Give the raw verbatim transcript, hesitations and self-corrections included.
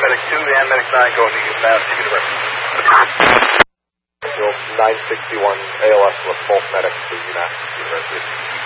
Medic two and Medic nine going to UMass University. nine sixty-one A L S with both medics to UMass University.